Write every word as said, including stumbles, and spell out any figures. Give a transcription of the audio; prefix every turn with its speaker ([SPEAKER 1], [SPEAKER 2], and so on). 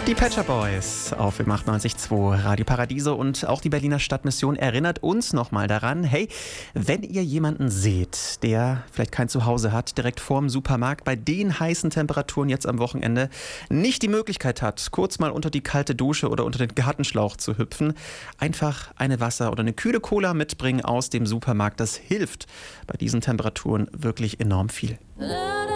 [SPEAKER 1] Die Pet Shop Boys auf M achtundneunzig Komma zwei Radio Paradiso und auch die Berliner Stadtmission erinnert uns nochmal daran, hey, wenn ihr jemanden seht, der vielleicht kein Zuhause hat, direkt vorm Supermarkt, bei den heißen Temperaturen jetzt am Wochenende nicht die Möglichkeit hat, kurz mal unter die kalte Dusche oder unter den Gartenschlauch zu hüpfen, einfach eine Wasser- oder eine kühle Cola mitbringen aus dem Supermarkt. Das hilft bei diesen Temperaturen wirklich enorm viel.